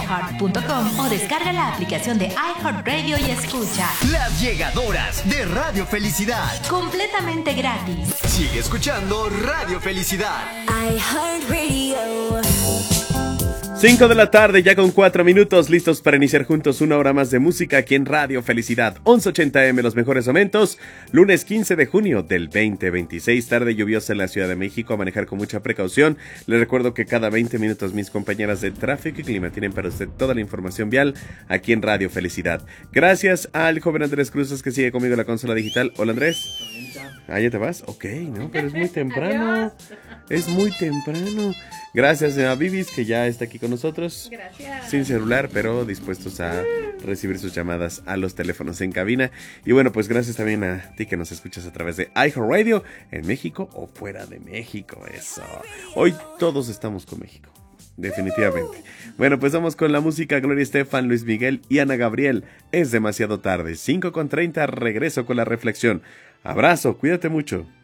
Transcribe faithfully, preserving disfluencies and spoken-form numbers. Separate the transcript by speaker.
Speaker 1: iheart punto com o descarga la aplicación de iHeartRadio y escucha
Speaker 2: Las Llegadoras de Radio Felicidad.
Speaker 1: Completamente gratis.
Speaker 2: Sigue escuchando Radio Felicidad.
Speaker 3: iHeartRadio.
Speaker 4: cinco de la tarde, ya con cuatro minutos, listos para iniciar juntos una hora más de música aquí en Radio Felicidad. once ochenta eme, los mejores momentos. Lunes quince de junio del veinte veintiséis, tarde lluviosa en la Ciudad de México. A manejar con mucha precaución. Les recuerdo que cada veinte minutos mis compañeras de tráfico y clima tienen para usted toda la información vial aquí en Radio Felicidad. Gracias al joven Andrés Cruzas que sigue conmigo en la consola digital. Hola Andrés. Ah, ¿ya te vas? Ok, no, pero es muy temprano. Es muy temprano. Gracias a Vivis, que ya está aquí con nosotros.
Speaker 5: Gracias.
Speaker 4: Sin celular, pero dispuestos a recibir sus llamadas a los teléfonos en cabina. Y bueno, pues gracias también a ti que nos escuchas a través de iHeartRadio en México o fuera de México. Eso. Hoy todos estamos con México. Definitivamente. Bueno, pues vamos con la música. Gloria Estefan, Luis Miguel y Ana Gabriel. Es demasiado tarde. cinco con treinta, regreso con la reflexión. Abrazo, cuídate mucho.